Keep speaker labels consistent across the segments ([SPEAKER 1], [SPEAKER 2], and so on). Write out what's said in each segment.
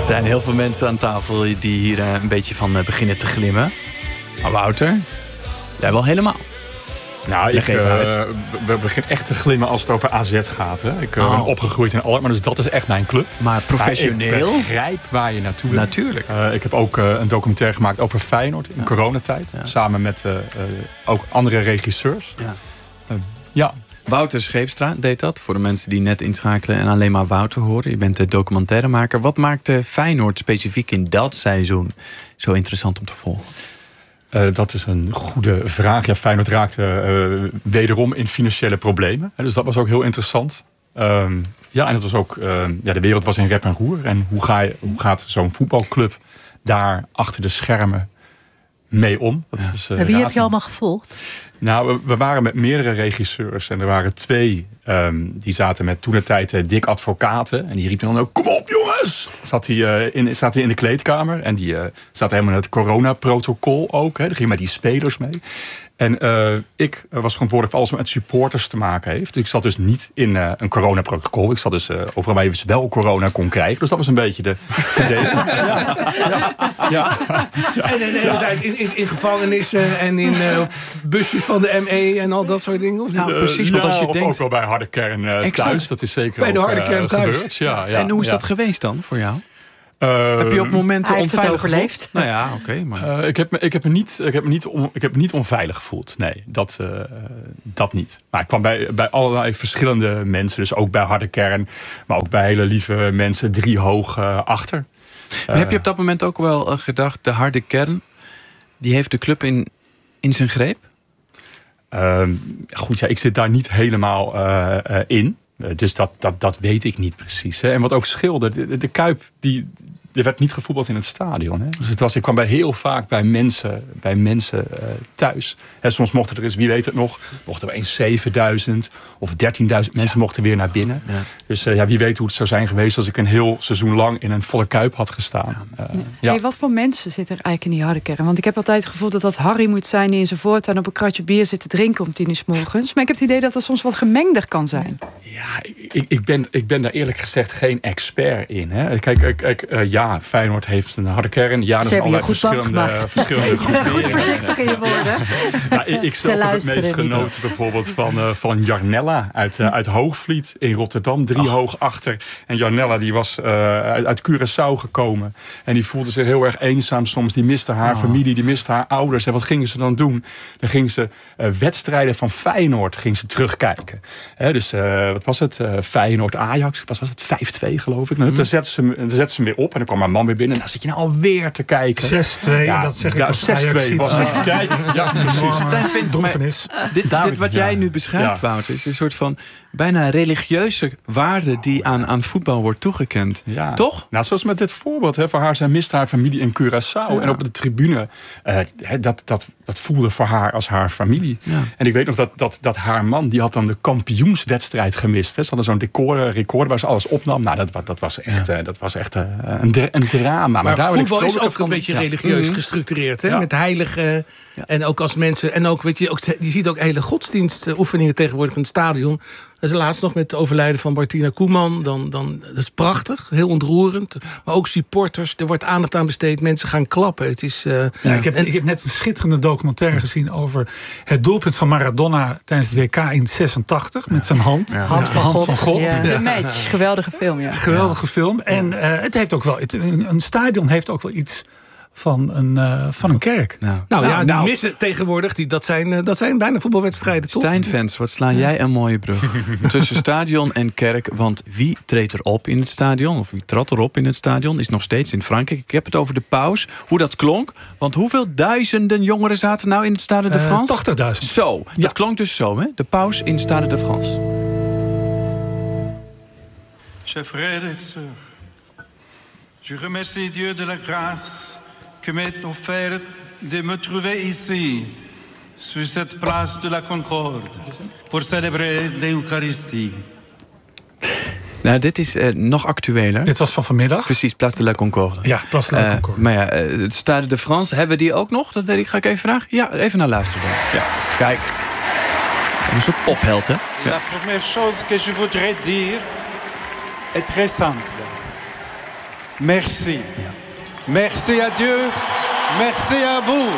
[SPEAKER 1] Er zijn heel veel mensen aan tafel die hier een beetje van beginnen te glimmen. Maar Wouter, jij wel helemaal.
[SPEAKER 2] Nou, we beginnen echt te glimmen als het over AZ gaat. Hè. Ik ben opgegroeid in Alkmaar, dus dat is echt mijn club.
[SPEAKER 1] Maar professioneel?
[SPEAKER 2] Ik begrijp waar je naartoe wil.
[SPEAKER 1] Natuurlijk.
[SPEAKER 2] Ik heb ook een documentaire gemaakt over Feyenoord in coronatijd. Ja. Samen met ook andere regisseurs. Ja.
[SPEAKER 1] Wouter Scheepstra deed dat, voor de mensen die net inschakelen en alleen maar Wouter horen. Je bent de documentairemaker. Wat maakt Feyenoord specifiek in dat seizoen zo interessant om te volgen?
[SPEAKER 2] Dat is een goede vraag. Ja, Feyenoord raakte wederom in financiële problemen. Dus dat was ook heel interessant. En het was ook, de wereld was in rep en roer. En hoe gaat zo'n voetbalclub daar achter de schermen mee om? Dat is,
[SPEAKER 3] wie heb je allemaal gevolgd?
[SPEAKER 2] Nou, we waren met meerdere regisseurs. En er waren 2 die zaten met toentertijd Dick Advocaten. En die riepen dan ook, kom op jongens! Zat hij in de kleedkamer. En die zat helemaal in het coronaprotocol ook. Hè. Daar ging met die spelers mee. En ik was verantwoordelijk voor alles wat met supporters te maken heeft. Dus ik zat dus niet in een coronaprotocol. Ik zat dus overal waar je dus wel corona kon krijgen. Dus dat was een beetje de verdeling. Ja.
[SPEAKER 4] En de hele tijd in gevangenissen en in busjes van de ME en al dat soort dingen? Of
[SPEAKER 1] nou, precies. Want als je denkt,
[SPEAKER 2] ook wel bij harde kern thuis. Dat is zeker
[SPEAKER 4] bij de harde kern thuis
[SPEAKER 2] gebeurd. Ja.
[SPEAKER 1] En hoe is dat geweest dan voor jou? Heb je op momenten onveilig
[SPEAKER 3] overleefd?
[SPEAKER 1] Nou ja, oké. Maar
[SPEAKER 2] ik heb me niet onveilig gevoeld. Nee, dat niet. Maar ik kwam bij allerlei verschillende mensen. Dus ook bij harde kern. Maar ook bij hele lieve mensen 3 hoog achter.
[SPEAKER 1] Maar heb je op dat moment ook wel gedacht, de harde kern, die heeft de club in zijn greep?
[SPEAKER 2] Goed, ik zit daar niet helemaal in. Dus dat weet ik niet precies. Hè. En wat ook scheelde, de Kuip, er werd niet gevoetbald in het stadion. Hè. Dus ik kwam heel vaak bij mensen thuis. Hè, soms mochten er eens, wie weet het nog, mochten er eens 7000 of 13.000 mensen mochten weer naar binnen. Ja. Dus wie weet hoe het zou zijn geweest als ik een heel seizoen lang in een volle Kuip had gestaan.
[SPEAKER 3] Hey, wat voor mensen zitten er eigenlijk in die harde kern? Want ik heb altijd het gevoel dat Harry moet zijn die in zijn voortuin op een kratje bier zit te drinken om 10:00 's morgens. Maar ik heb het idee dat dat soms wat gemengder kan zijn.
[SPEAKER 2] Ja, ik ben daar eerlijk gezegd geen expert in. Hè. Kijk, Feyenoord heeft een harde kern. Ja, er zijn allerlei verschillende groeperingen.
[SPEAKER 3] Voorzichtig in je woorden.
[SPEAKER 2] Ik zelf heb het meest genoten bijvoorbeeld van Jarnella uit Hoogvliet in Rotterdam. 3 hoog achter. En Jarnella die was uit Curaçao gekomen. En die voelde zich heel erg eenzaam soms. Die miste haar familie, die miste haar ouders. En wat gingen ze dan doen? Dan gingen ze wedstrijden van Feyenoord terugkijken. Dus wat was het? Feyenoord-Ajax. Wat was het? 5-2 geloof ik. Dan zetten ze hem weer op. En dan kwam mijn man weer binnen. En dan zit je nou alweer te kijken.
[SPEAKER 5] 6-2, dat zeg ik als
[SPEAKER 2] 6-2 was het. Ja, precies.
[SPEAKER 1] Stijn vindt, dit wat jij nu beschrijft, Wouter, is een soort van bijna religieuze waarde die aan voetbal wordt toegekend. Ja. Toch?
[SPEAKER 2] Nou, zoals met dit voorbeeld. Voor haar, zij mist haar familie in Curaçao. Ja. En op de tribune, dat voelde voor haar als haar familie. Ja. En ik weet nog dat haar man, die had dan de kampioenswedstrijd gemist. Ze hadden zo'n recorder waar ze alles opnam. Nou, dat was echt een drama.
[SPEAKER 4] Maar voetbal is ook een beetje religieus gestructureerd. Hè? Ja. Met heilige en ook als mensen. En ook, weet je ziet ook hele godsdienstoefeningen tegenwoordig in het stadion. Dat is laatst nog met het overlijden van Martina Koeman. Dat is prachtig, heel ontroerend. Maar ook supporters, er wordt aandacht aan besteed. Mensen gaan klappen. Het is,
[SPEAKER 5] ik heb net een schitterende documentaire gezien over het doelpunt van Maradona tijdens het WK in 86 met zijn hand.
[SPEAKER 3] Ja. Hand van God.
[SPEAKER 5] Ja.
[SPEAKER 3] De match, geweldige film. Ja.
[SPEAKER 5] Geweldige film. En het heeft ook wel, een stadion heeft ook wel iets van een kerk.
[SPEAKER 4] Die missen tegenwoordig, dat zijn bijna voetbalwedstrijden.
[SPEAKER 1] Stijn-fans, wat sla jij een mooie brug tussen stadion en kerk. Want wie treedt er op in het stadion? Of wie trad erop in het stadion? Is nog steeds in Frankrijk. Ik heb het over de paus. Hoe dat klonk. Want hoeveel duizenden jongeren zaten nou in het Stade de France?
[SPEAKER 5] 80.000.
[SPEAKER 1] Zo, dat klonk dus zo, hè? De paus in het Stade de France.
[SPEAKER 6] Chers frères et sœurs, je remercie Dieu de la grâce que m'est offerte de me trouver ici, sur cette place de la Concorde, pour célébrer l'Eucharistie.
[SPEAKER 1] Nou, dit is nog actueler.
[SPEAKER 5] Dit was van vanmiddag.
[SPEAKER 1] Precies, Place de la Concorde.
[SPEAKER 5] Ja, Place de la Concorde.
[SPEAKER 1] Maar het Stade de France, hebben we die ook nog? Dat weet ik, ga ik even vragen. Ja, even naar luisteren. Ja, kijk. Een soort popheld, hè? Ja.
[SPEAKER 6] La première chose que je voudrais dire est très simple. Merci. Merci à Dieu. Merci à vous.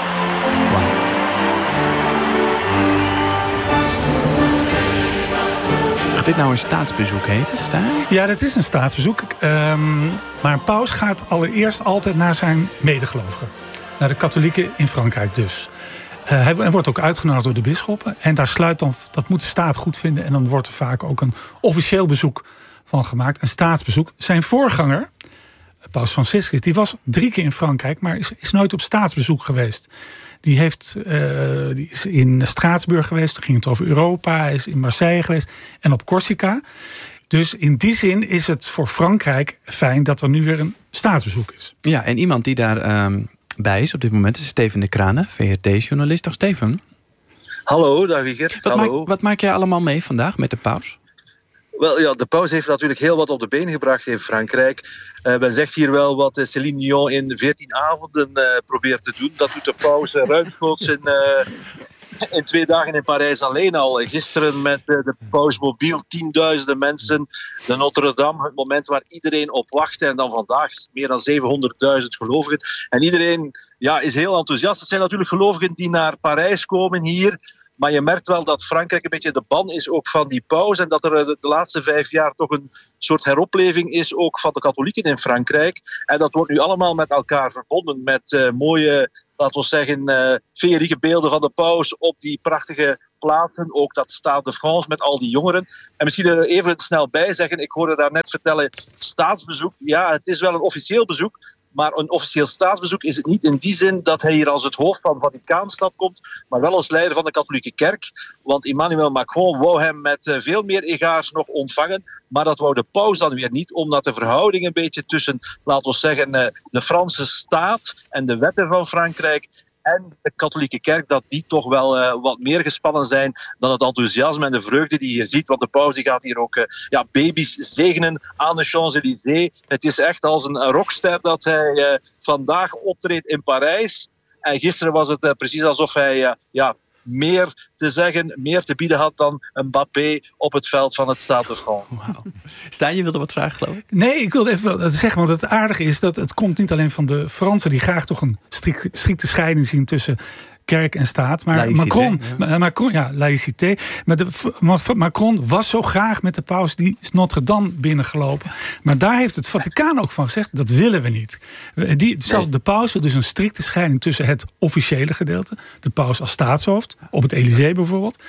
[SPEAKER 1] Gaat dit nou een staatsbezoek heten, Stijn?
[SPEAKER 5] Ja, dat is een staatsbezoek. Maar een paus gaat allereerst altijd naar zijn medegelovigen. Naar de katholieken in Frankrijk dus. Hij wordt ook uitgenodigd door de bisschoppen. En daar sluit dan, dat moet de staat goed vinden. En dan wordt er vaak ook een officieel bezoek van gemaakt. Een staatsbezoek. Zijn voorganger, Paus Franciscus, die was 3 keer in Frankrijk, maar is nooit op staatsbezoek geweest. Die is in Straatsburg geweest, toen ging het over Europa. Hij is in Marseille geweest en op Corsica. Dus in die zin is het voor Frankrijk fijn dat er nu weer een staatsbezoek is.
[SPEAKER 1] Ja, en iemand die daar bij is op dit moment is Steven de Kranen, VRT-journalist. Dag Steven.
[SPEAKER 7] Hallo, dag Wieger.
[SPEAKER 1] Wat maak jij allemaal mee vandaag met de paus?
[SPEAKER 7] Wel ja, de paus heeft natuurlijk heel wat op de been gebracht in Frankrijk. Men zegt hier wel wat Céline Dion in 14 avonden probeert te doen. Dat doet de paus ruimschoots in 2 dagen in Parijs alleen al. Gisteren met de pausmobiel, 10.000 mensen. De Notre-Dame, het moment waar iedereen op wachtte. En dan vandaag meer dan 700.000 gelovigen. En iedereen is heel enthousiast. Het zijn natuurlijk gelovigen die naar Parijs komen hier. Maar je merkt wel dat Frankrijk een beetje de ban is ook van die paus. En dat er de laatste 5 jaar toch een soort heropleving is ook van de katholieken in Frankrijk. En dat wordt nu allemaal met elkaar verbonden. Met mooie, laten we zeggen, feerieke beelden van de paus op die prachtige plaatsen. Ook dat Stade de France met al die jongeren. En misschien er even snel bij zeggen, ik hoorde daar net vertellen, staatsbezoek. Ja, het is wel een officieel bezoek. Maar een officieel staatsbezoek is het niet in die zin dat hij hier als het hoofd van Vaticaanstad komt, maar wel als leider van de katholieke kerk. Want Emmanuel Macron wou hem met veel meer egaars nog ontvangen, maar dat wou de paus dan weer niet, omdat de verhouding een beetje tussen, laten we zeggen, de Franse staat en de wetten van Frankrijk en de katholieke kerk, dat die toch wel wat meer gespannen zijn dan het enthousiasme en de vreugde die je hier ziet. Want de paus die gaat hier ook baby's zegenen aan de Champs-Élysées. Het is echt als een rockster dat hij vandaag optreedt in Parijs. En gisteren was het precies alsof hij meer te zeggen, meer te bieden had dan Mbappé op het veld van het Stade de France.
[SPEAKER 1] Wow. Stijn, je wilde wat vragen, geloof ik?
[SPEAKER 5] Nee, ik wilde even wat zeggen, want het aardige is dat het komt niet alleen van de Fransen, die graag toch een strikte scheiding zien tussen kerk en staat. Maar laïcité. Maar Macron was zo graag met de paus die Notre-Dame binnengelopen. Maar daar heeft het Vaticaan ook van gezegd, dat willen we niet. De paus wil dus een strikte scheiding tussen het officiële gedeelte, de paus als staatshoofd, op het Elysée bijvoorbeeld.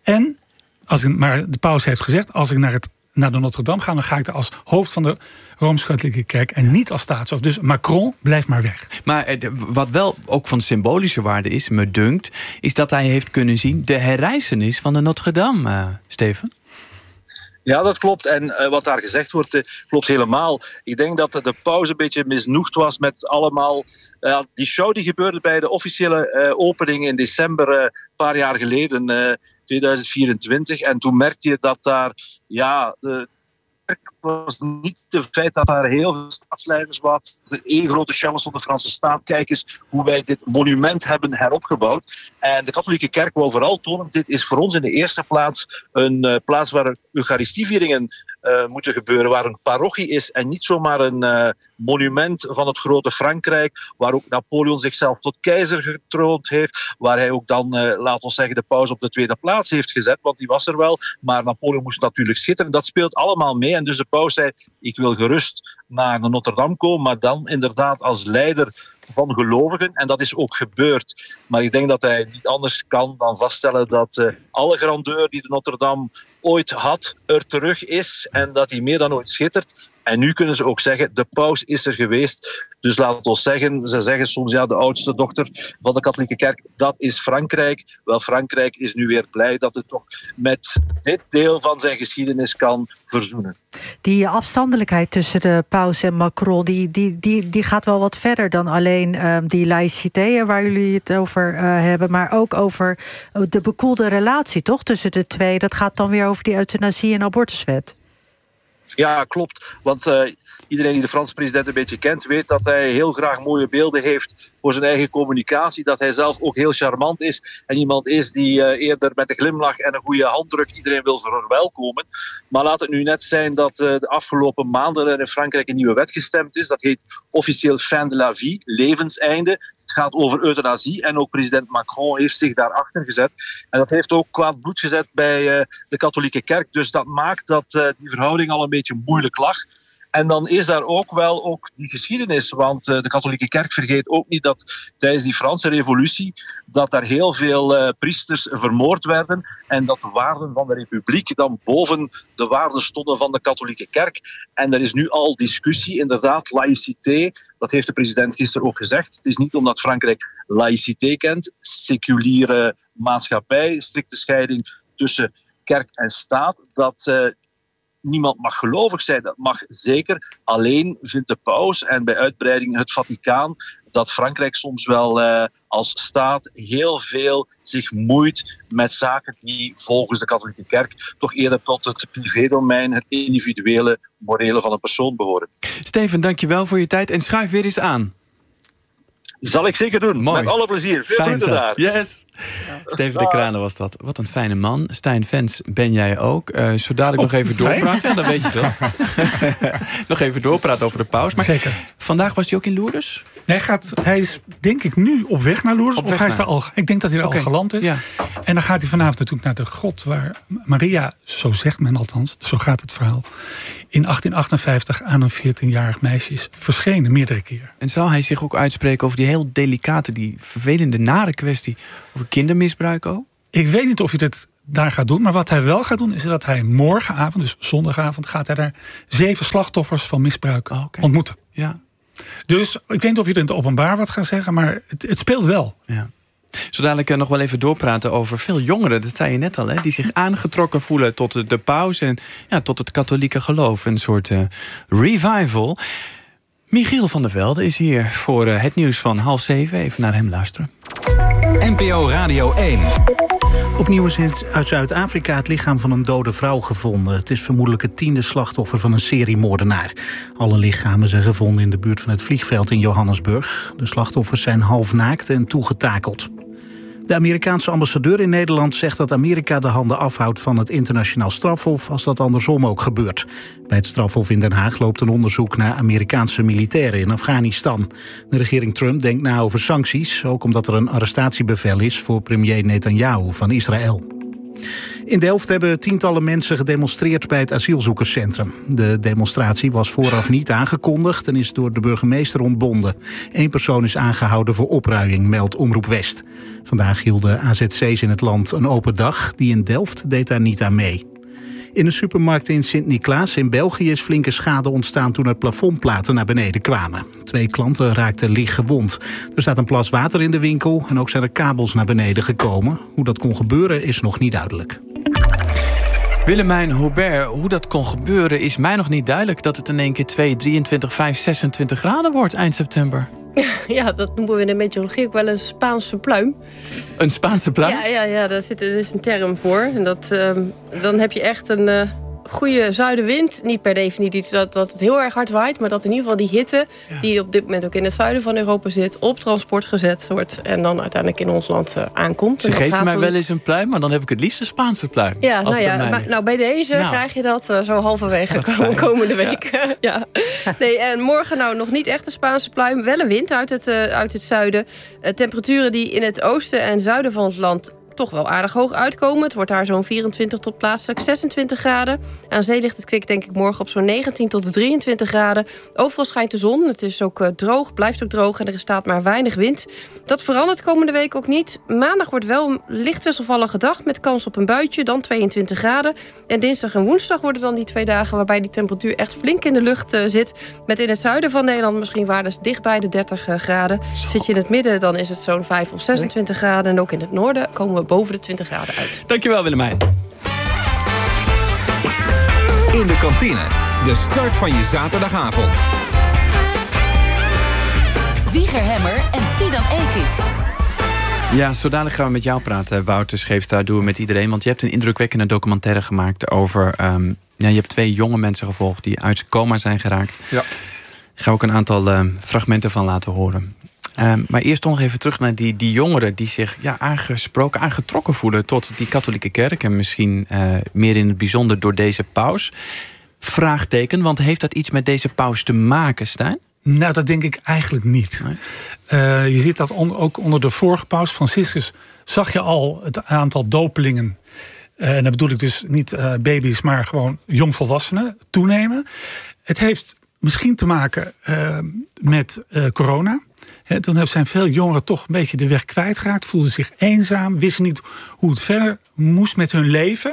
[SPEAKER 5] Maar de paus heeft gezegd, als ik naar de Notre-Dame ga, dan ga ik er als hoofd van de Rooms-Katholieke Kerk en niet als staatshoofd. Dus Macron blijft maar weg.
[SPEAKER 1] Maar wat wel ook van symbolische waarde is, me dunkt, is dat hij heeft kunnen zien de herrijzenis van de Notre-Dame, Steven.
[SPEAKER 7] Ja, dat klopt. En wat daar gezegd wordt, klopt helemaal. Ik denk dat de paus een beetje misnoegd was met allemaal die show die gebeurde bij de officiële opening in december, een paar jaar geleden, 2024. En toen merkte je dat daar, het was niet het feit dat daar heel veel staatsleiders waren. Eén grote show van de Franse staat. Kijk eens hoe wij dit monument hebben heropgebouwd. En de katholieke kerk wil vooral tonen, dit is voor ons in de eerste plaats een plaats waar eucharistievieringen moeten gebeuren, waar een parochie is en niet zomaar een monument van het grote Frankrijk, waar ook Napoleon zichzelf tot keizer getroond heeft, waar hij ook dan, laten we zeggen, de paus op de tweede plaats heeft gezet, want die was er wel, maar Napoleon moest natuurlijk schitteren. Dat speelt allemaal mee en dus de paus zei, ik wil gerust naar de Notre-Dame komen, maar dan inderdaad als leider van gelovigen. En dat is ook gebeurd. Maar ik denk dat hij niet anders kan dan vaststellen dat alle grandeur die de Notre-Dame ooit had, er terug is. En dat hij meer dan ooit schittert. En nu kunnen ze ook zeggen, de paus is er geweest. Dus laten we zeggen, ze zeggen soms, de oudste dochter van de katholieke kerk, dat is Frankrijk. Wel, Frankrijk is nu weer blij dat het toch met dit deel van zijn geschiedenis kan verzoenen.
[SPEAKER 8] Die afstandelijkheid tussen de paus en Macron, die gaat wel wat verder dan alleen die laïcité waar jullie het over hebben, maar ook over de bekoelde relatie, toch, tussen de twee. Dat gaat dan weer over die euthanasie- en abortuswet.
[SPEAKER 7] Ja, klopt. Want Iedereen die de Franse president een beetje kent, weet dat hij heel graag mooie beelden heeft voor zijn eigen communicatie. Dat hij zelf ook heel charmant is. En iemand is die eerder met een glimlach en een goede handdruk iedereen wil verwelkomen. Maar laat het nu net zijn dat de afgelopen maanden er in Frankrijk een nieuwe wet gestemd is. Dat heet officieel fin de la vie, levenseinde. Het gaat over euthanasie en ook president Macron heeft zich daarachter gezet. En dat heeft ook kwaad bloed gezet bij de katholieke kerk. Dus dat maakt dat die verhouding al een beetje moeilijk lag. En dan is daar ook wel ook die geschiedenis. Want de katholieke kerk vergeet ook niet dat tijdens die Franse revolutie dat daar heel veel priesters vermoord werden. En dat de waarden van de republiek dan boven de waarden stonden van de katholieke kerk. En er is nu al discussie, inderdaad, laïcité. Dat heeft de president gisteren ook gezegd. Het is niet omdat Frankrijk laïcité kent, seculiere maatschappij, strikte scheiding tussen kerk en staat, dat niemand mag gelovig zijn. Dat mag zeker. Alleen vindt de paus en bij uitbreiding het Vaticaan dat Frankrijk soms wel als staat heel veel zich moeit met zaken die volgens de katholieke kerk toch eerder tot het privédomein, het individuele, morele van een persoon behoren.
[SPEAKER 1] Steven, dankjewel voor je tijd en schuif weer eens aan.
[SPEAKER 7] Zal ik zeker doen.
[SPEAKER 1] Mooi.
[SPEAKER 7] Met alle plezier. Veel groeten daar.
[SPEAKER 1] Yes. Steven de Kranen was dat. Wat een fijne man. Stijn Vens ben jij ook. Zo dadelijk nog even doorpraten. Ja, dan weet je wel. Nog even doorpraten over de paus. Maar
[SPEAKER 5] zeker.
[SPEAKER 1] Vandaag was hij ook in Lourdes?
[SPEAKER 5] Nee, hij is denk ik nu op weg naar Lourdes. Hij is daar al, ik denk dat hij er al geland is. Ja. En dan gaat hij vanavond natuurlijk naar de grot waar Maria, zo zegt men althans, zo gaat het verhaal, in 1858 aan een 14-jarig meisje is verschenen, meerdere keer.
[SPEAKER 1] En zal hij zich ook uitspreken over die heel delicate, die vervelende, nare kwestie over kindermisbruik ook?
[SPEAKER 5] Ik weet niet of hij dat daar gaat doen. Maar wat hij wel gaat doen, is dat hij morgenavond, dus zondagavond, gaat hij daar 7 slachtoffers van misbruik ontmoeten.
[SPEAKER 1] Ja.
[SPEAKER 5] Dus ik weet niet of je het in het openbaar wat gaat zeggen, maar het speelt wel.
[SPEAKER 1] Ja. Zo dadelijk nog wel even doorpraten over veel jongeren, dat zei je net al, hè, die zich aangetrokken voelen tot de paus en tot het katholieke geloof. Een soort revival. Michiel van der Velde is hier voor het nieuws van 6:30. Even naar hem luisteren.
[SPEAKER 9] NPO Radio 1.
[SPEAKER 10] Opnieuw is uit Zuid-Afrika het lichaam van een dode vrouw gevonden. Het is vermoedelijk het 10e slachtoffer van een seriemoordenaar. Alle lichamen zijn gevonden in de buurt van het vliegveld in Johannesburg. De slachtoffers zijn half naakt en toegetakeld. De Amerikaanse ambassadeur in Nederland zegt dat Amerika de handen afhoudt van het internationaal strafhof als dat andersom ook gebeurt. Bij het strafhof in Den Haag loopt een onderzoek naar Amerikaanse militairen in Afghanistan. De regering Trump denkt na over sancties, ook omdat er een arrestatiebevel is voor premier Netanyahu van Israël. In Delft hebben tientallen mensen gedemonstreerd bij het asielzoekerscentrum. De demonstratie was vooraf niet aangekondigd en is door de burgemeester ontbonden. 1 persoon is aangehouden voor opruiing, meldt Omroep West. Vandaag hielden AZC's in het land een open dag. Die in Delft deed daar niet aan mee. In een supermarkt in Sint-Niklaas in België is flinke schade ontstaan toen er plafondplaten naar beneden kwamen. 2 klanten raakten licht gewond. Er staat een plas water in de winkel en ook zijn er kabels naar beneden gekomen. Hoe dat kon gebeuren is nog niet duidelijk.
[SPEAKER 1] Willemijn Hubert, hoe dat kon gebeuren is mij nog niet duidelijk. Dat het in één keer 2, 23, 5, 26 graden wordt eind september.
[SPEAKER 11] Ja, dat noemen we in de meteorologie ook wel een Spaanse pluim.
[SPEAKER 1] Een Spaanse pluim?
[SPEAKER 11] Ja, daar is een term voor. En dan heb je echt een goede zuidenwind. Niet per definitie dat het heel erg hard waait, maar dat in ieder geval die hitte, die op dit moment ook in het zuiden van Europa zit, op transport gezet wordt en dan uiteindelijk in ons land aankomt.
[SPEAKER 1] Ze geven mij wel eens een pluim, maar dan heb ik het liefst een Spaanse pluim.
[SPEAKER 11] Ja, maar bij deze krijg je dat zo halverwege komende week. Ja. Nee, en morgen nog niet echt een Spaanse pluim. Wel een wind uit het zuiden. Temperaturen die in het oosten en zuiden van het land toch wel aardig hoog uitkomen. Het wordt daar zo'n 24 tot plaatselijk 26 graden. Aan zee ligt het kwik denk ik morgen op zo'n 19 tot 23 graden. Overal schijnt de zon. Het is ook droog, blijft ook droog en er staat maar weinig wind. Dat verandert komende week ook niet. Maandag wordt wel een licht wisselvallige dag met kans op een buitje, dan 22 graden. En dinsdag en woensdag worden dan die 2 dagen waarbij die temperatuur echt flink in de lucht zit. Met in het zuiden van Nederland misschien waardes dicht bij de 30 graden. Zit je in het midden, dan is het zo'n 5 of 26 graden. En ook in het noorden komen we boven de 20 graden uit.
[SPEAKER 1] Dankjewel, Willemijn.
[SPEAKER 9] In de kantine, de start van je zaterdagavond.
[SPEAKER 12] Wieger Hemmer en Fidan Ekis.
[SPEAKER 1] Ja, zo dadelijk gaan we met jou praten, Wouter Scheepstra. Doen we met iedereen. Want je hebt een indrukwekkende documentaire gemaakt over... je hebt 2 jonge mensen gevolgd die uit coma zijn geraakt. Ja. Daar gaan we ook een aantal fragmenten van laten horen. Maar eerst nog even terug naar die jongeren die zich aangesproken, aangetrokken voelen tot die katholieke kerk. En misschien meer in het bijzonder door deze paus. Vraagteken, want heeft dat iets met deze paus te maken, Stijn?
[SPEAKER 5] Nou, dat denk ik eigenlijk niet. Nee. Je ziet dat ook onder de vorige paus, Franciscus, zag je al het aantal dopelingen. En dat bedoel ik dus niet baby's, maar gewoon jongvolwassenen toenemen. Het heeft misschien te maken met corona. Toen zijn veel jongeren toch een beetje de weg kwijtgeraakt. Voelden zich eenzaam, wisten niet hoe het verder moest met hun leven.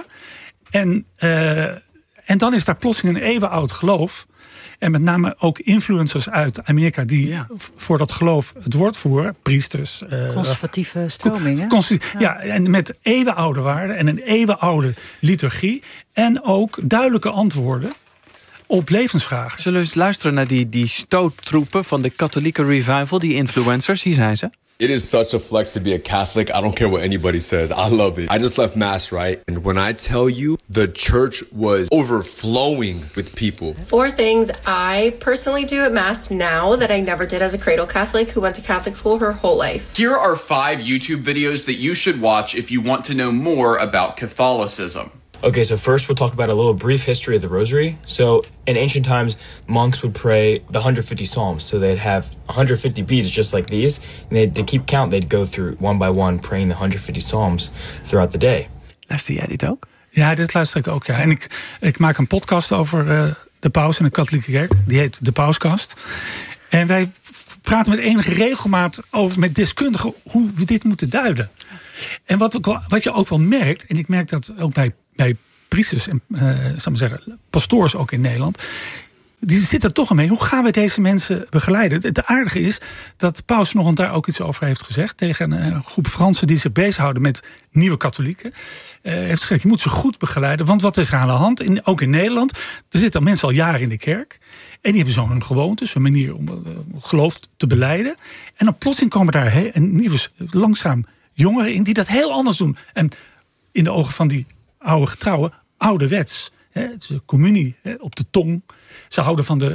[SPEAKER 5] En dan is daar plotseling een eeuwenoud geloof. En met name ook influencers uit Amerika die voor dat geloof het woord voeren. Priesters.
[SPEAKER 8] Conservatieve stromingen.
[SPEAKER 5] En met eeuwenoude waarden en een eeuwenoude liturgie. En ook duidelijke antwoorden op levensvragen.
[SPEAKER 1] Zullen we eens luisteren naar die stoottroepen van de katholieke revival, die influencers? Hier zijn ze.
[SPEAKER 12] It is such a flex to be a Catholic. I don't care what anybody says. I love it. I just left Mass, right? And when I tell you, the church was overflowing with people.
[SPEAKER 13] 4 things I personally do at Mass now that I never did as a cradle Catholic who went to Catholic school her whole life.
[SPEAKER 14] Here are 5 YouTube videos that you should watch if you want to know more about Catholicism.
[SPEAKER 15] Okay, so first we'll talk about a little brief history of the Rosary. So in ancient times, monks would pray the 150 Psalms. So they'd have 150 beads just like these. And to keep count, they'd go through one by one praying the 150 Psalms throughout the day.
[SPEAKER 1] Luister jij dit ook?
[SPEAKER 5] Ja, dit luister ik ook. Ja. En ik maak een podcast over de paus en de katholieke kerk. Die heet De Pauskast. En wij praten met enige regelmaat over met deskundigen hoe we dit moeten duiden. En wat je ook wel merkt, en ik merk dat ook bij priesters en zal maar zeggen, pastoors ook in Nederland, die zitten toch mee. Hoe gaan we deze mensen begeleiden? Het aardige is dat Paus nog daar ook iets over heeft gezegd tegen een groep Fransen die zich bezighouden met nieuwe katholieken. Heeft gezegd, je moet ze goed begeleiden. Want wat is er aan de hand? Ook in Nederland, er zitten mensen al jaren in de kerk. En die hebben zo'n gewoonte, zo'n manier om geloof te beleiden. En dan plotseling komen daar een nieuwe, langzaam jongeren in die dat heel anders doen. En in de ogen van die oude getrouwen, ouderwets. De communie op de tong. Ze houden van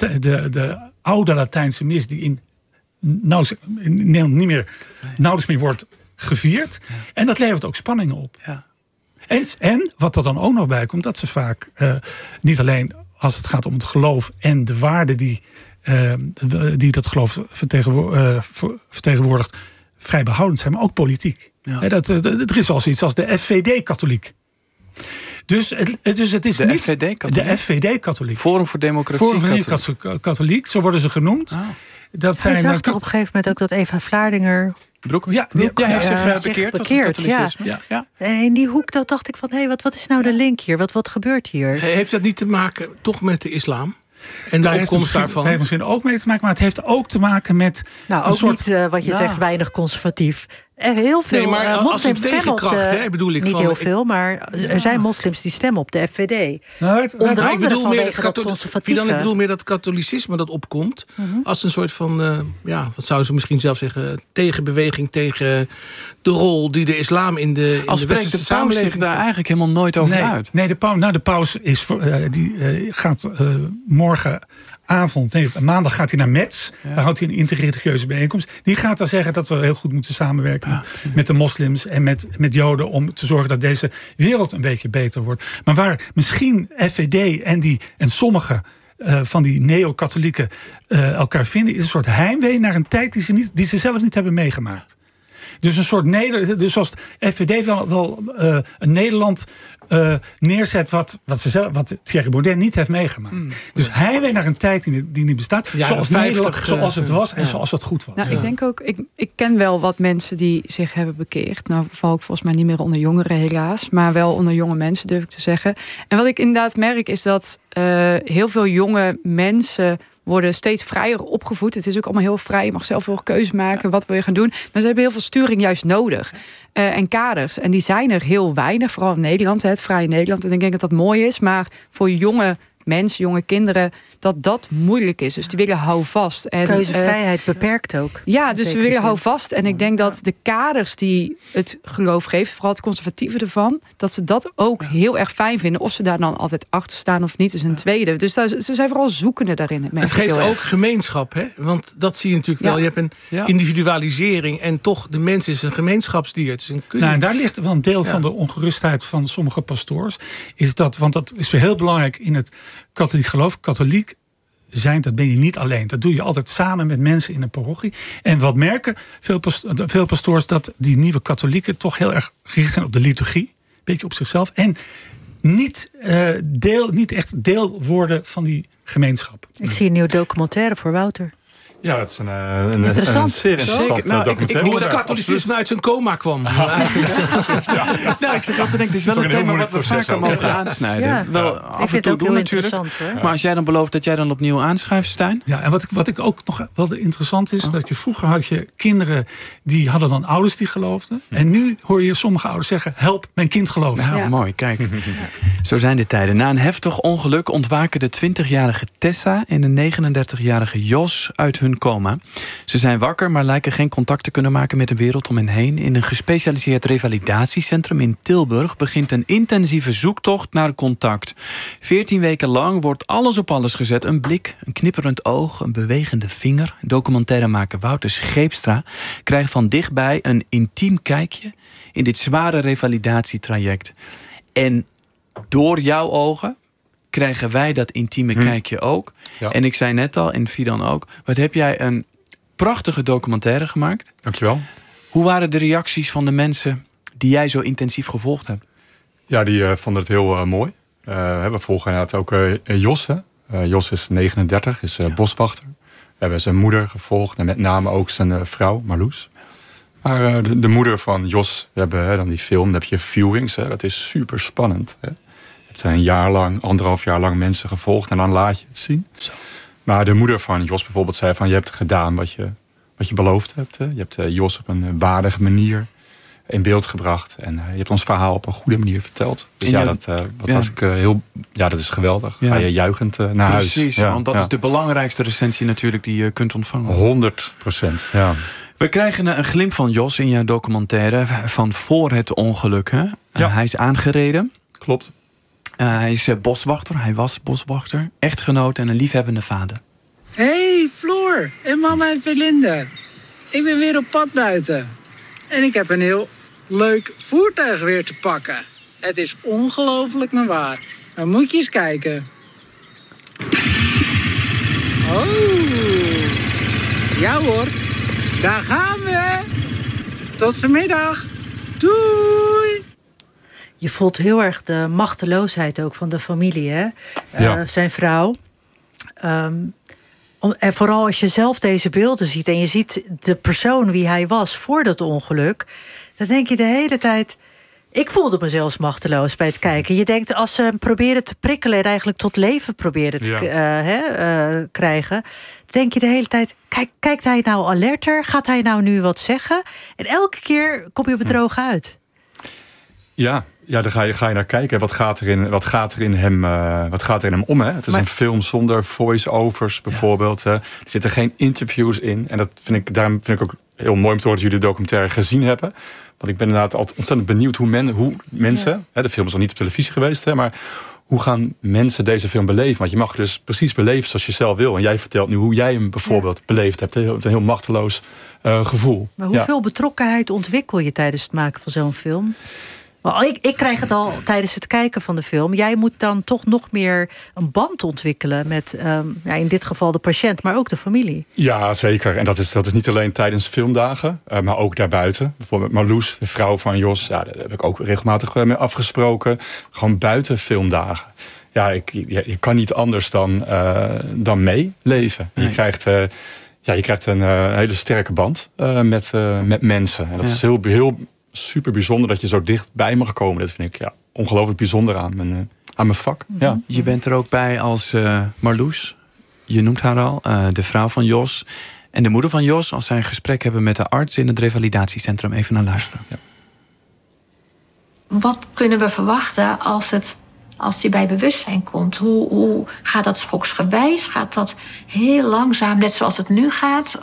[SPEAKER 5] de oude Latijnse mis die in Nederland nauwelijks meer wordt gevierd. Ja. En dat levert ook spanningen op. Ja. En wat er dan ook nog bij komt, dat ze vaak niet alleen als het gaat om het geloof en de waarden die dat geloof vertegenwoordigt, vrij behoudend zijn, maar ook politiek. Ja. Er is wel zoiets als de FVD-katholiek. Dus het is niet de FVD-katholiek.
[SPEAKER 1] Forum voor Democratie
[SPEAKER 5] Katholiek, zo worden ze genoemd. Oh.
[SPEAKER 8] Dat zijn zag toch op een gegeven moment ook dat Eva Vlaardinger
[SPEAKER 1] heeft zich bekeerd tot het katholicisme. Ja.
[SPEAKER 8] En in die hoek dacht ik van, wat is nou de link hier? Wat gebeurt hier?
[SPEAKER 4] Heeft dat niet te maken toch met de islam? En de opkomst daarvan?
[SPEAKER 5] Het heeft misschien ook mee te maken, maar het heeft ook te maken met
[SPEAKER 8] een soort, niet wat je zegt, weinig conservatief. Er heel veel moslims stemmen op de... Niet heel veel, maar er zijn moslims die stemmen op de FVD.
[SPEAKER 4] Ik bedoel meer dat katholicisme dat opkomt als een soort van, wat zouden ze misschien zelf zeggen, tegenbeweging tegen de rol die de islam in de westerse samenleving
[SPEAKER 1] zich daar eigenlijk helemaal nooit over uit.
[SPEAKER 5] Nee, de paus gaat maandag gaat hij naar Metz. Ja. Daar houdt hij een interreligieuze bijeenkomst. Die gaat dan zeggen dat we heel goed moeten samenwerken met de moslims en met Joden om te zorgen dat deze wereld een beetje beter wordt. Maar waar misschien FVD en sommige van die neo-katholieken elkaar vinden, is een soort heimwee naar een tijd die ze zelf niet hebben meegemaakt. Dus een soort dus als de FVD wel een Nederland neerzet wat Thierry Baudet niet heeft meegemaakt. Dus hij weet naar een tijd die niet bestaat. Zoals het was en zoals het goed was.
[SPEAKER 3] Nou, ik denk ook, ik ken wel wat mensen die zich hebben bekeerd. Nou, val ik volgens mij niet meer onder jongeren helaas. Maar wel onder jonge mensen, durf ik te zeggen. En wat ik inderdaad merk is dat heel veel jonge mensen worden steeds vrijer opgevoed. Het is ook allemaal heel vrij. Je mag zelf veel keuze maken. Wat wil je gaan doen? Maar ze hebben heel veel sturing juist nodig. En kaders. En die zijn er heel weinig. Vooral in Nederland, het vrije Nederland. En ik denk dat dat mooi is. Maar voor jonge mensen, jonge kinderen, dat moeilijk is. Dus die willen houvast. En
[SPEAKER 8] keuzevrijheid beperkt ook.
[SPEAKER 3] Ja, dus we willen houvast. En ik denk dat de kaders die het geloof geeft, vooral het conservatieve ervan, dat ze dat ook heel erg fijn vinden. Of ze daar dan altijd achter staan of niet, is een tweede. Dus ze zijn vooral zoekende daarin.
[SPEAKER 4] Het geeft ook gemeenschap, hè? Want dat zie je natuurlijk wel. Je hebt een individualisering en toch de mens is een gemeenschapsdier. Dus
[SPEAKER 5] en daar ligt wel een deel van de ongerustheid van sommige pastoors. Is dat, want dat is weer heel belangrijk in het katholiek geloof. Katholiek zijn, dat ben je niet alleen. Dat doe je altijd samen met mensen in een parochie. En wat merken veel pastoors, dat die nieuwe katholieken toch heel erg gericht zijn op de liturgie. Een beetje op zichzelf. En niet echt deel worden van die gemeenschap.
[SPEAKER 8] Ik zie een nieuwe documentaire voor Wouter.
[SPEAKER 2] Ja, dat is een zeer interessant documentaire.
[SPEAKER 4] Hoe het katholicisme uit zijn coma kwam.
[SPEAKER 1] Ik zit wel te denken, het is wel een thema wat we vaker mogen aansnijden. Ja. Wel af en toe doen natuurlijk. Maar als jij dan belooft dat jij dan opnieuw aanschuift, Stijn?
[SPEAKER 5] Ja, en wat ik ook nog wel interessant is, dat je vroeger had je kinderen die hadden dan ouders die geloofden. En nu hoor je sommige ouders zeggen, help, mijn kind gelooft.
[SPEAKER 1] Nou, mooi, kijk. Zo zijn de tijden. Na een heftig ongeluk ontwaken de 20-jarige Tessa en de 39-jarige Jos uit hun coma. Ze zijn wakker, maar lijken geen contact te kunnen maken met de wereld om hen heen. In een gespecialiseerd revalidatiecentrum in Tilburg begint een intensieve zoektocht naar contact. 14 weken lang wordt alles op alles gezet. Een blik, een knipperend oog, een bewegende vinger. Documentairemaker Wouter Scheepstra krijgt van dichtbij een intiem kijkje in dit zware revalidatietraject. En door jouw ogen krijgen wij dat intieme kijkje ook. Ja. En ik zei net al, en Fidan ook, wat heb jij een prachtige documentaire gemaakt.
[SPEAKER 2] Dankjewel.
[SPEAKER 1] Hoe waren de reacties van de mensen die jij zo intensief gevolgd hebt?
[SPEAKER 2] Ja, die vonden het heel mooi. We volgen inderdaad ook Jos. Jos is 39, is boswachter. We hebben zijn moeder gevolgd en met name ook zijn vrouw, Marloes. Maar de moeder van Jos, we hebben dan die film, dan heb je viewings. Dat is super spannend. Je hebt een jaar lang, 1,5 jaar lang mensen gevolgd en dan laat je het zien. Zo. Maar de moeder van Jos bijvoorbeeld zei van, je hebt gedaan wat je beloofd hebt. Je hebt Jos op een waardige manier in beeld gebracht. En je hebt ons verhaal op een goede manier verteld. Dus dat is geweldig. Ja. Ga je juichend naar huis.
[SPEAKER 1] Precies, want dat is de belangrijkste recensie natuurlijk die je kunt ontvangen.
[SPEAKER 2] 100%, ja.
[SPEAKER 1] We krijgen een glimp van Jos in jouw documentaire van voor het ongeluk. Hè? Hij is aangereden.
[SPEAKER 2] Klopt.
[SPEAKER 1] Hij is boswachter, hij was boswachter, echtgenoot en een liefhebbende vader.
[SPEAKER 16] Hey Floor en mama en Verlinde. Ik ben weer op pad buiten. En ik heb een heel leuk voertuig weer te pakken. Het is ongelooflijk maar waar. Dan moet je eens kijken. Oh, ja hoor. Daar gaan we. Tot vanmiddag. Doei.
[SPEAKER 8] Je voelt heel erg de machteloosheid ook van de familie, hè? Zijn vrouw. En vooral als je zelf deze beelden ziet en je ziet de persoon wie hij was voor dat ongeluk, dan denk je de hele tijd. Ik voelde me zelfs machteloos bij het kijken. Je denkt, als ze hem proberen te prikkelen en eigenlijk tot leven proberen te krijgen, denk je de hele tijd, kijkt hij nou alerter? Gaat hij nou nu wat zeggen? En elke keer kom je op het droge uit.
[SPEAKER 2] Ja, dan ga je naar kijken. Wat gaat er in hem om? Hè? Het is een film zonder voice-overs bijvoorbeeld. Er zitten geen interviews in. En daarom vind ik ook heel mooi om te horen dat jullie de documentaire gezien hebben. Want ik ben inderdaad altijd ontzettend benieuwd hoe mensen... de film is al niet op televisie geweest, maar hoe gaan mensen deze film beleven? Want je mag dus precies beleven zoals je zelf wil. En jij vertelt nu hoe jij hem bijvoorbeeld beleefd hebt. Een heel machteloos gevoel.
[SPEAKER 8] Maar hoeveel betrokkenheid ontwikkel je tijdens het maken van zo'n film? Ik krijg het al tijdens het kijken van de film. Jij moet dan toch nog meer een band ontwikkelen met, in dit geval de patiënt, maar ook de familie.
[SPEAKER 2] Ja, zeker. En dat is niet alleen tijdens filmdagen, maar ook daarbuiten. Bijvoorbeeld Marloes, de vrouw van Jos, daar heb ik ook regelmatig mee afgesproken. Gewoon buiten filmdagen. Ja, je kan niet anders dan meeleven. Nee. Je krijgt een hele sterke band met mensen. En dat is heel super bijzonder dat je zo dichtbij mag komen. Dat vind ik ongelooflijk bijzonder aan mijn vak. Ja.
[SPEAKER 1] Je bent er ook bij als Marloes. Je noemt haar al, de vrouw van Jos. En de moeder van Jos, als zij een gesprek hebben met de arts in het revalidatiecentrum. Even naar luisteren. Ja.
[SPEAKER 17] Wat kunnen we verwachten als het als die bij bewustzijn komt, hoe gaat dat schoksgewijs? Gaat dat heel langzaam, net zoals het nu gaat?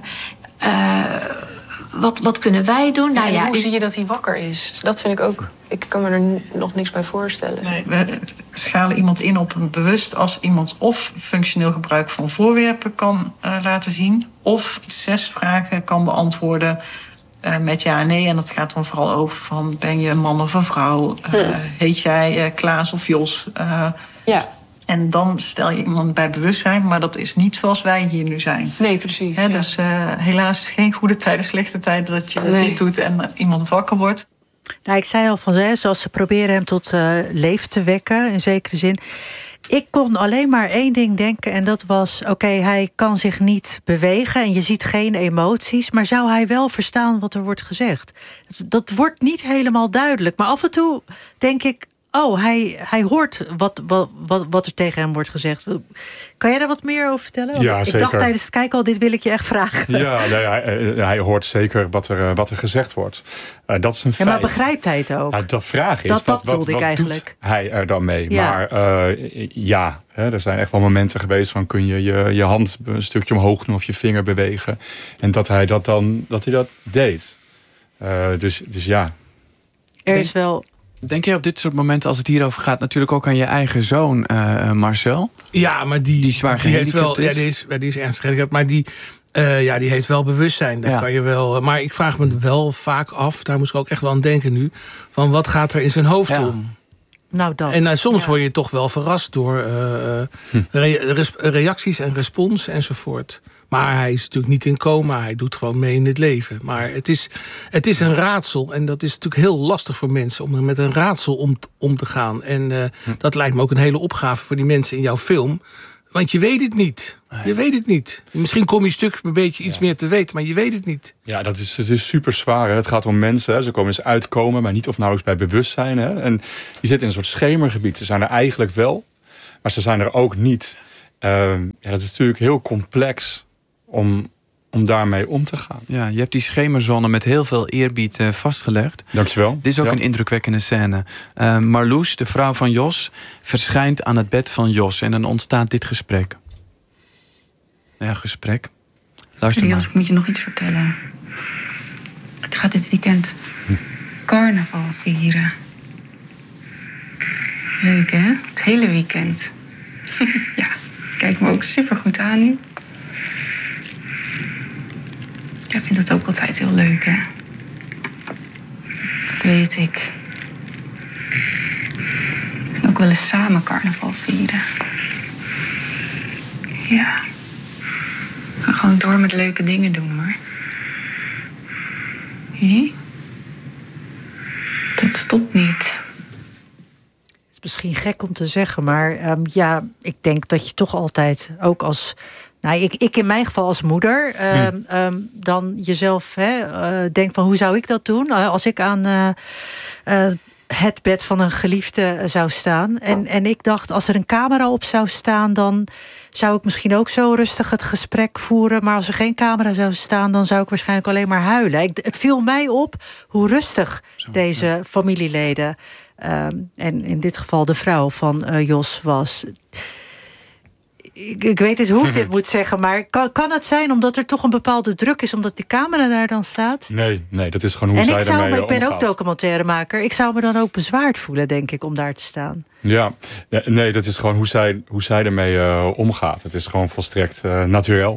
[SPEAKER 17] Wat kunnen wij doen?
[SPEAKER 18] Nou, hoe zie je dat hij wakker is? Dat vind ik ook. Ik kan me er nog niks bij voorstellen.
[SPEAKER 19] Nee, we schalen iemand in op een bewust als iemand of functioneel gebruik van voorwerpen kan laten zien, of 6 vragen kan beantwoorden met ja en nee. En dat gaat dan vooral over van, ben je een man of een vrouw? Heet jij Klaas of Jos?
[SPEAKER 18] Ja.
[SPEAKER 19] En dan stel je iemand bij bewustzijn, maar dat is niet zoals wij hier nu zijn.
[SPEAKER 18] Nee, precies.
[SPEAKER 19] Dus helaas geen goede tijden, slechte tijden dat je dit doet en iemand wakker wordt.
[SPEAKER 8] Nou, ik zei al van, zoals ze proberen hem tot leven te wekken, in zekere zin. Ik kon alleen maar 1 ding denken en dat was, oké, hij kan zich niet bewegen en je ziet geen emoties, maar zou hij wel verstaan wat er wordt gezegd? Dat wordt niet helemaal duidelijk, maar af en toe denk ik, hij hoort wat er tegen hem wordt gezegd. Kan jij daar wat meer over vertellen?
[SPEAKER 2] Ja,
[SPEAKER 8] ik
[SPEAKER 2] zeker.
[SPEAKER 8] dacht tijdens het kijken al, dit wil ik je echt vragen.
[SPEAKER 2] Ja, hij hoort zeker wat er gezegd wordt. Dat is een feit.
[SPEAKER 8] Maar begrijpt hij het ook?
[SPEAKER 2] De vraag is,
[SPEAKER 8] dat
[SPEAKER 2] wat
[SPEAKER 8] ik eigenlijk.
[SPEAKER 2] doet hij er dan mee?
[SPEAKER 8] Ja.
[SPEAKER 2] Maar er zijn echt wel momenten geweest van, kun je hand een stukje omhoog doen of je vinger bewegen. En dat hij dat deed. Dus ja.
[SPEAKER 8] Er is wel...
[SPEAKER 1] Denk jij op dit soort momenten, als het hierover gaat, natuurlijk ook aan je eigen zoon, Marcel?
[SPEAKER 4] Ja, maar die
[SPEAKER 1] zwaar
[SPEAKER 4] heeft wel,
[SPEAKER 1] is.
[SPEAKER 4] die is ernstig gehandicapt, maar die heeft wel bewustzijn. Daar kan je wel. Maar ik vraag me wel vaak af, daar moest ik ook echt wel aan denken nu, van wat gaat er in zijn hoofd om?
[SPEAKER 8] Nou, dat.
[SPEAKER 4] En soms word je toch wel verrast door reacties en respons enzovoort. Maar hij is natuurlijk niet in coma. Hij doet gewoon mee in het leven. Maar het is een raadsel. En dat is natuurlijk heel lastig voor mensen om er met een raadsel om te gaan. En dat lijkt me ook een hele opgave voor die mensen in jouw film. Want je weet het niet. Je weet het niet. Misschien kom je stuk een beetje iets meer te weten, maar je weet het niet.
[SPEAKER 2] Ja, het is super zwaar. Hè. Het gaat om mensen. Hè. Ze komen eens uitkomen, maar niet of nauwelijks bij bewustzijn. Hè. En die zitten in een soort schemergebied. Ze zijn er eigenlijk wel, maar ze zijn er ook niet. Dat is natuurlijk heel complex om daarmee om te gaan.
[SPEAKER 1] Ja, je hebt die schemerzone met heel veel eerbied vastgelegd.
[SPEAKER 2] Dankjewel.
[SPEAKER 1] Dit is ook een indrukwekkende scène. Marloes, de vrouw van Jos, verschijnt aan het bed van Jos. En dan ontstaat dit gesprek. Ja, gesprek. Luister maar.
[SPEAKER 20] Jos, ik moet je nog iets vertellen. Ik ga dit weekend carnaval vieren. Leuk, hè? Het hele weekend. Ja, kijk me ook super goed aan nu. Jij vindt het ook altijd heel leuk, hè? Dat weet ik. En ook wel eens samen carnaval vieren. Ja. We gaan gewoon door met leuke dingen doen, hoor. Hé? Dat stopt niet.
[SPEAKER 8] Het is misschien gek om te zeggen, maar ik denk dat je toch altijd, ook als... Nou, ik in mijn geval als moeder, dan jezelf denkt van, hoe zou ik dat doen? Als ik aan het bed van een geliefde zou staan. En ik dacht, als er een camera op zou staan, dan zou ik misschien ook zo rustig het gesprek voeren. Maar als er geen camera zou staan, dan zou ik waarschijnlijk alleen maar huilen. Het viel mij op hoe rustig deze familieleden, en in dit geval de vrouw van Jos was. Ik weet niet hoe ik dit moet zeggen, maar kan het zijn omdat er toch een bepaalde druk is, omdat die camera daar dan staat?
[SPEAKER 2] Nee, dat is gewoon hoe zij ermee omgaat.
[SPEAKER 8] Ik ben ook documentairemaker. Ik zou me dan ook bezwaard voelen, denk ik, om daar te staan.
[SPEAKER 2] Ja, nee, dat is gewoon hoe zij ermee omgaat. Het is gewoon volstrekt naturel.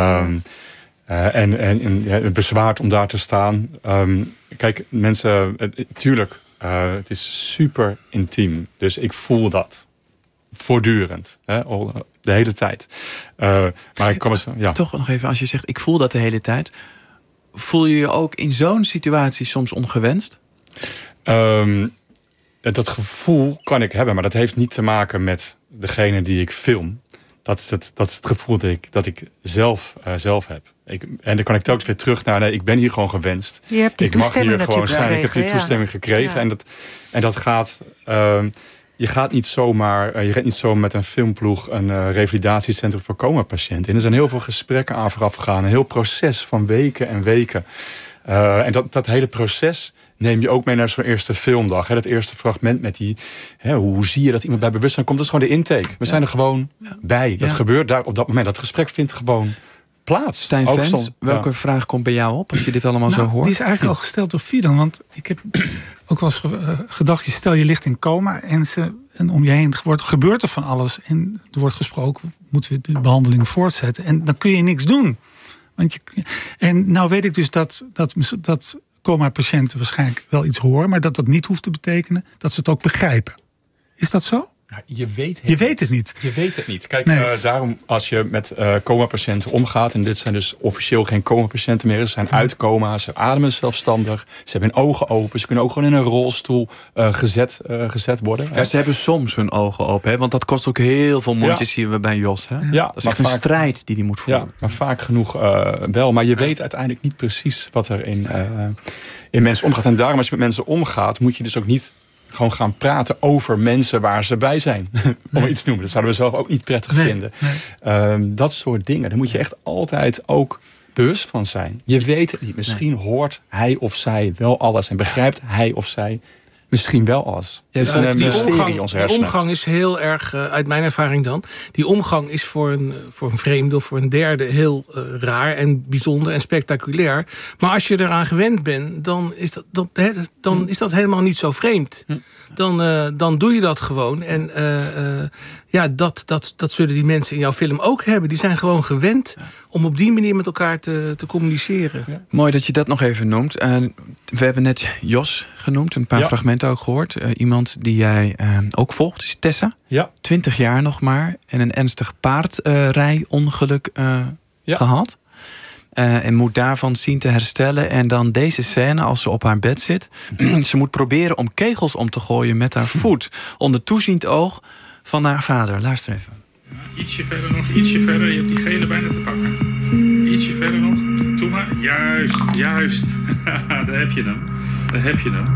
[SPEAKER 2] En bezwaard om daar te staan. Kijk, mensen, tuurlijk, het is super intiem. Dus ik voel dat. Voortdurend. De hele tijd. Maar ik kan
[SPEAKER 1] Toch nog even, als je zegt, ik voel dat de hele tijd. Voel je je ook in zo'n situatie soms ongewenst?
[SPEAKER 2] Dat gevoel kan ik hebben, maar dat heeft niet te maken met degene die ik film. Dat is het gevoel dat ik zelf heb. En dan kan ik telkens weer terug naar, nee, ik ben hier gewoon gewenst.
[SPEAKER 8] Je hebt die
[SPEAKER 2] ik mag hier gewoon zijn.
[SPEAKER 8] Gekregen,
[SPEAKER 2] ik heb die toestemming gekregen. Ja. En dat gaat... je gaat niet zomaar met een filmploeg een revalidatiecentrum voor coma-patiënten in. Er zijn heel veel gesprekken aan vooraf gegaan. Een heel proces van weken en weken. En dat hele proces neem je ook mee naar zo'n eerste filmdag. Dat eerste fragment met die... hoe zie je dat iemand bij bewustzijn komt? Dat is gewoon de intake. We zijn er gewoon bij. Dat gebeurt daar op dat moment. Dat gesprek vindt gewoon plaats.
[SPEAKER 1] Stijn Vens, welke vraag komt bij jou op als je dit allemaal zo hoort?
[SPEAKER 5] Die is eigenlijk al gesteld door Fidan. Want ik heb ook wel eens gedacht... stel je ligt in coma en om je heen gebeurt er van alles. En er wordt gesproken, moeten we de behandeling voortzetten. En dan kun je niks doen. En nou weet ik dus dat coma-patiënten waarschijnlijk wel iets horen... maar dat niet hoeft te betekenen dat ze het ook begrijpen. Is dat zo?
[SPEAKER 2] Ja, je weet het niet. Je weet het niet. Kijk, daarom als je met coma-patiënten omgaat... en dit zijn dus officieel geen coma-patiënten meer... ze zijn uit coma, ze ademen zelfstandig... ze hebben hun ogen open, ze kunnen ook gewoon in een rolstoel gezet worden.
[SPEAKER 1] Ja, ze hebben soms hun ogen open, hè? Want dat kost ook heel veel moeite, zien we bij Jos. Hè?
[SPEAKER 2] Ja,
[SPEAKER 1] dat is echt een strijd die moet voeren.
[SPEAKER 2] Ja, maar vaak genoeg wel. Maar je weet uiteindelijk niet precies wat er in mensen omgaat. En daarom als je met mensen omgaat, moet je dus ook niet... gewoon gaan praten over mensen waar ze bij zijn. Om iets te noemen. Dat zouden we zelf ook niet prettig vinden. Dat soort dingen. Daar moet je echt altijd ook bewust van zijn. Je weet het niet. Misschien hoort hij of zij wel alles. En begrijpt hij of zij misschien wel alles.
[SPEAKER 4] Ja, dus die omgang is heel erg, uit mijn ervaring dan... die omgang is voor een vreemde of voor een derde heel raar en bijzonder en spectaculair. Maar als je eraan gewend bent, dan is dat helemaal niet zo vreemd. Dan doe je dat gewoon. En dat zullen die mensen in jouw film ook hebben. Die zijn gewoon gewend om op die manier met elkaar te communiceren.
[SPEAKER 1] Ja. Mooi dat je dat nog even noemt. We hebben net Jos genoemd, een paar fragmenten ook gehoord. Iemand die jij ook volgt, is Tessa.
[SPEAKER 2] Ja.
[SPEAKER 1] 20 jaar nog maar. En een ernstig paardrijongeluk gehad. En moet daarvan zien te herstellen. En dan deze scène als ze op haar bed zit. Ze moet proberen om kegels om te gooien met haar voet. Onder toeziend oog van haar vader. Luister even.
[SPEAKER 21] Ietsje verder nog, ietsje verder. Je hebt die gele bijna te pakken. Ietsje verder nog. Doe maar. Juist. Daar heb je hem.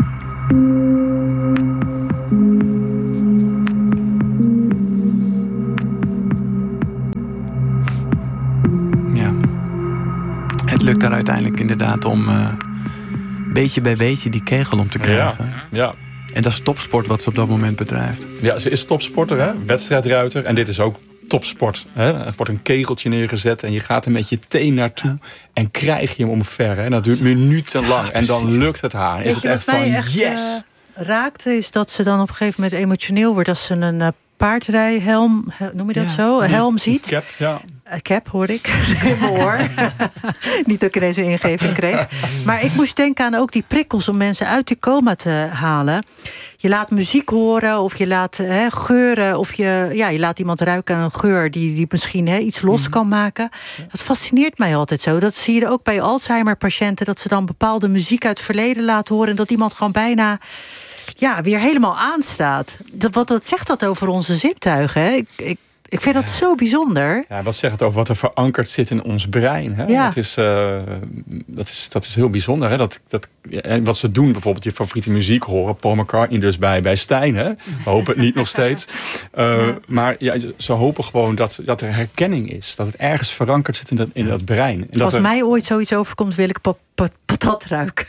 [SPEAKER 1] Het lukt daar uiteindelijk inderdaad om beetje bij beetje die kegel om te krijgen.
[SPEAKER 2] Ja.
[SPEAKER 1] En dat is topsport wat ze op dat moment bedrijft.
[SPEAKER 2] Ja, ze is topsporter, hè? Wedstrijdruiter. En dit is ook topsport. Hè? Er wordt een kegeltje neergezet en je gaat er met je teen naartoe en krijg je hem omver. Hè? En dat duurt minutenlang. En dan lukt het haar. Is het echt van yes!
[SPEAKER 8] Raakte is dat ze dan op een gegeven moment emotioneel wordt als ze een paardrijhelm, noem je dat zo? Een helm ziet.
[SPEAKER 2] Cap, ja.
[SPEAKER 8] Cap hoor ik in mijn oor. Niet dat ik ineens een ingeving kreeg. Maar ik moest denken aan ook die prikkels om mensen uit die coma te halen. Je laat muziek horen of je laat geuren. Of je laat iemand ruiken aan een geur die misschien iets los kan maken. Dat fascineert mij altijd zo. Dat zie je ook bij Alzheimer-patiënten. Dat ze dan bepaalde muziek uit het verleden laten horen. En dat iemand gewoon bijna weer helemaal aanstaat. Wat zegt dat over onze zintuigen? Hè? Ik vind dat zo bijzonder.
[SPEAKER 2] Ja, wat zegt het over wat er verankerd zit in ons brein? Hè? Ja. Dat is heel bijzonder. Hè? Wat ze doen, bijvoorbeeld je favoriete muziek horen. Paul McCartney dus bij Stijn. Hè? We hopen het niet nog steeds. Maar ze hopen gewoon dat er herkenning is. Dat het ergens verankerd zit in dat brein. En
[SPEAKER 8] als mij ooit zoiets overkomt, wil ik patat ruiken.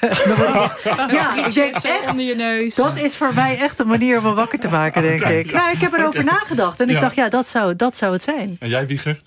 [SPEAKER 3] Ik denk echt onder je neus.
[SPEAKER 8] Dat is voor mij echt een manier om me wakker te maken, denk ik. Nou, ik heb erover nagedacht. En ik dacht, dat zou het zijn.
[SPEAKER 2] En jij, Wieger?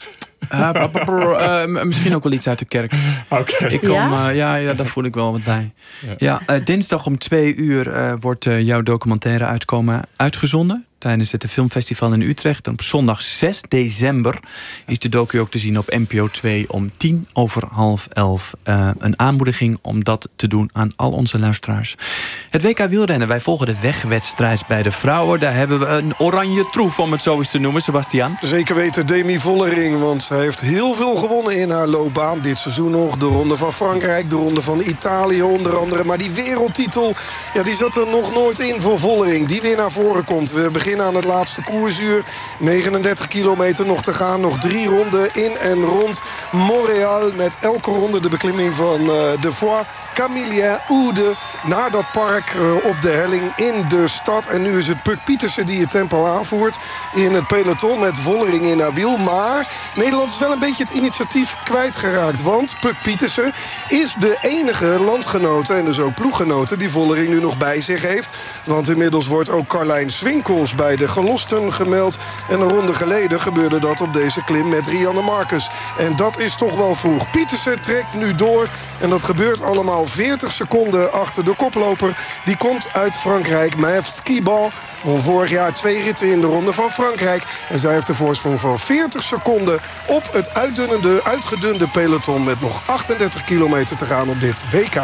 [SPEAKER 1] Misschien ook wel iets uit de kerk.
[SPEAKER 2] Okay.
[SPEAKER 1] Daar voel ik wel wat bij. Dinsdag om 2:00 wordt jouw documentaire uitgezonden tijdens het filmfestival in Utrecht. En op zondag 6 december is de docu ook te zien op NPO 2 om 11:10. Een aanmoediging om dat te doen aan al onze luisteraars. Het WK wielrennen. Wij volgen de wegwedstrijd bij de vrouwen. Daar hebben we een oranje troef, om het zo eens te noemen. Sebastiaan?
[SPEAKER 22] Zeker weten Demi Vollering, want zij heeft heel veel gewonnen in haar loopbaan. Dit seizoen nog de Ronde van Frankrijk, de Ronde van Italië onder andere. Maar die wereldtitel, die zat er nog nooit in voor Vollering. Die weer naar voren komt. We beginnen aan het laatste koersuur. 39 kilometer nog te gaan. Nog 3 ronden in en rond Montréal. Met elke ronde de beklimming van de Foix. Camillien Oude naar dat park op de helling in de stad. En nu is het Puk Pietersen die het tempo aanvoert in het peloton met Vollering in haar wiel. Maar Nederland is wel een beetje het initiatief kwijtgeraakt. Want Puk Pietersen is de enige landgenote en dus ook ploeggenote die Vollering nu nog bij zich heeft. Want inmiddels wordt ook Carlijn Swinkels bij de gelosten gemeld. En een ronde geleden gebeurde dat op deze klim met Rianne Marcus. En dat is toch wel vroeg. Pietersen trekt nu door en dat gebeurt allemaal 40 seconden achter de koploper. Die komt uit Frankrijk. Maëve Skibal won vorig jaar 2 ritten in de Ronde van Frankrijk. En zij heeft een voorsprong van 40 seconden op het uitgedunde peloton met nog 38 kilometer te gaan op dit WK.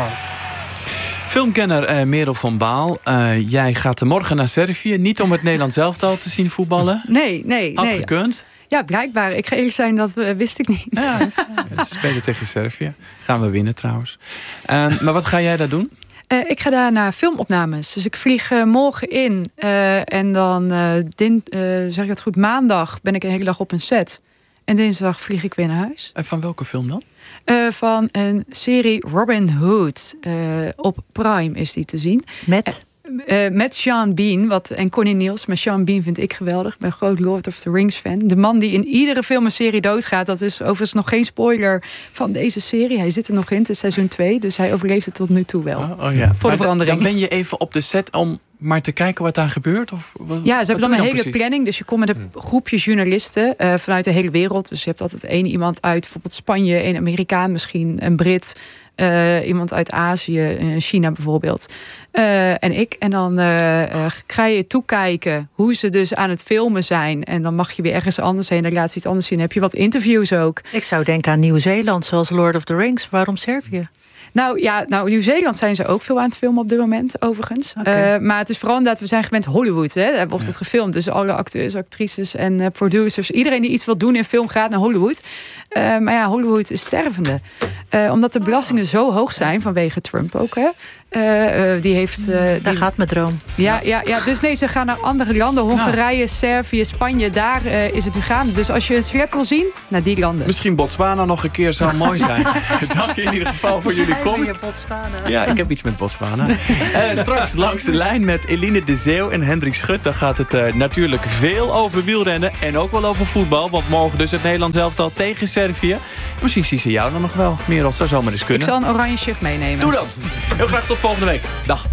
[SPEAKER 1] Filmkenner Merel van Baal, jij gaat morgen naar Servië. Niet om het Nederlands elftal te zien voetballen?
[SPEAKER 3] Nee.
[SPEAKER 1] Had gekund?
[SPEAKER 3] Ja, blijkbaar. Ik ga eerlijk zijn, dat wist ik niet.
[SPEAKER 1] Ja, ze spelen tegen Servië. Gaan we winnen trouwens. Maar wat ga jij daar doen?
[SPEAKER 3] Ik ga daar naar filmopnames. Dus ik vlieg morgen in. En dan, zeg ik het goed, maandag ben ik een hele dag op een set. En dinsdag vlieg ik weer naar huis.
[SPEAKER 1] En van welke film dan?
[SPEAKER 3] Van een serie Robin Hood. Op Prime is die te zien. Met Sean Bean en Connie Niels. Maar Sean Bean vind ik geweldig. Ik ben een groot Lord of the Rings fan. De man die in iedere film en serie doodgaat. Dat is overigens nog geen spoiler van deze serie. Hij zit er nog in, het is seizoen 2. Dus hij overleeft het tot nu toe wel. Voor de verandering.
[SPEAKER 1] Dan ben je even op de set om maar te kijken wat daar gebeurt? Of
[SPEAKER 3] ja, ze hebben dan een hele planning. Dus je komt met een groepje journalisten vanuit de hele wereld. Dus je hebt altijd één iemand uit bijvoorbeeld Spanje, een Amerikaan misschien, een Brit, iemand uit Azië, China bijvoorbeeld. En ik. En dan ga je toekijken hoe ze dus aan het filmen zijn. En dan mag je weer ergens anders heen. Dan laat ze iets anders zien. Dan heb je wat interviews ook.
[SPEAKER 8] Ik zou denken aan Nieuw-Zeeland, zoals Lord of the Rings. Waarom Servië?
[SPEAKER 3] Nou, Nieuw-Zeeland zijn ze ook veel aan het filmen op dit moment, overigens. Okay. Maar het is vooral inderdaad, we zijn gewend Hollywood. Hè? Daar wordt het gefilmd. Dus alle acteurs, actrices en producers. Iedereen die iets wil doen in film gaat naar Hollywood. Maar ja, Hollywood is stervende. Omdat de belastingen zo hoog zijn, vanwege Trump ook. Hè?
[SPEAKER 8] Daar gaat mijn droom.
[SPEAKER 3] Ja, dus nee, ze gaan naar andere landen. Hongarije, Servië, Spanje, daar is het nu gaande. Dus als je een slep wil zien, naar die landen.
[SPEAKER 1] Misschien Botswana nog een keer zou mooi zijn. Dank in ieder geval voor jullie komst. Ja, ik heb iets met Botswana. Straks langs de lijn met Eline de Zeeuw en Hendrik Schut. Dan gaat het natuurlijk veel over wielrennen en ook wel over voetbal. Want morgen dus het Nederlands elftal tegen Servië. Misschien zien ze jou dan nog wel. Merel, zou zomaar eens kunnen.
[SPEAKER 3] Ik zal een oranje shirt meenemen.
[SPEAKER 1] Doe dat. Heel graag tot volgende week. Dag.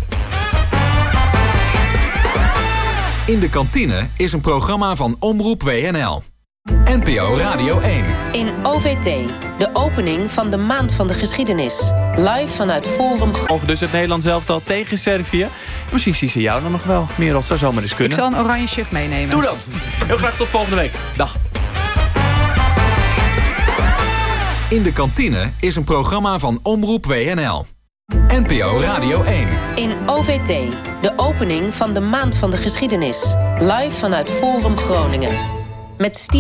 [SPEAKER 9] In de kantine is een programma van Omroep WNL. NPO Radio 1.
[SPEAKER 6] In OVT, de opening van de Maand van de Geschiedenis. Live vanuit Forum...
[SPEAKER 1] Dus het Nederlands elftal tegen Servië. Misschien zien ze jou dan nog wel. Merel, zou zomaar eens kunnen.
[SPEAKER 3] Ik zal een oranje shirt meenemen.
[SPEAKER 1] Doe dat. Heel graag tot volgende week. Dag.
[SPEAKER 9] In de kantine is een programma van Omroep WNL. NPO Radio 1.
[SPEAKER 6] In OVT, de opening van de Maand van de Geschiedenis. Live vanuit Forum Groningen. Met